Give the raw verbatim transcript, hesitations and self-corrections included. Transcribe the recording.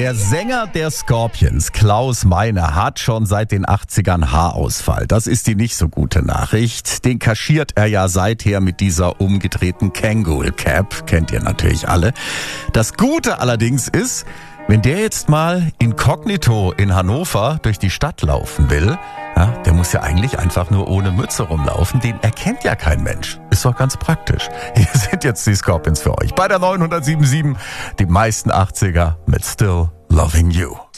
Der Sänger der Scorpions, Klaus Meine, hat schon seit den achtzigern Haarausfall. Das ist die nicht so gute Nachricht. Den kaschiert er ja seither mit dieser umgedrehten Kangol Cap. Kennt ihr natürlich alle. Das Gute allerdings ist, wenn der jetzt mal inkognito in Hannover durch die Stadt laufen will, ja, der muss ja eigentlich einfach nur ohne Mütze rumlaufen. Den erkennt ja kein Mensch. Ist doch ganz praktisch. Hier sind jetzt die Scorpions für euch. Bei der neunhundertsieben Komma sieben, die meisten achtziger mit Still Loving You.